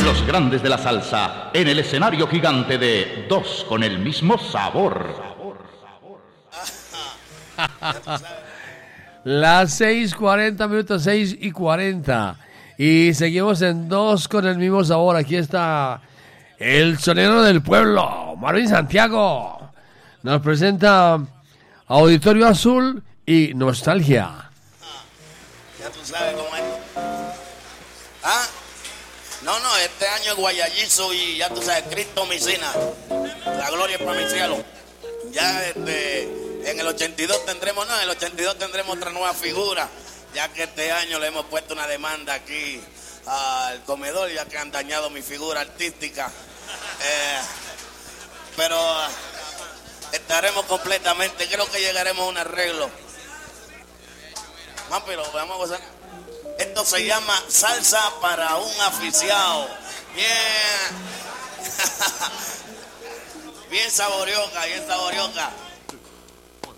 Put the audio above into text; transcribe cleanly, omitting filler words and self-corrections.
Los grandes de la salsa en el escenario gigante de Dos con el mismo sabor. Las 6:40 minutos, 6:40. Y seguimos en Dos con el mismo sabor. Aquí está el sonero del pueblo, Marvin Santiago. Nos presenta Auditorio Azul y Nostalgia. Ya tú sabes cómo es. ¿Ah? No, este año es guayayizo y ya tú sabes, Cristo Micina. La gloria es para mi cielo. Ya en el 82 tendremos otra nueva figura, ya que este año le hemos puesto una demanda aquí al comedor, ya que han dañado mi figura artística. Pero estaremos completamente, creo que llegaremos a un arreglo. Pero vamos a gozar. Esto se llama salsa para un aficiado. Bien. Bien saborioca, bien saborioca.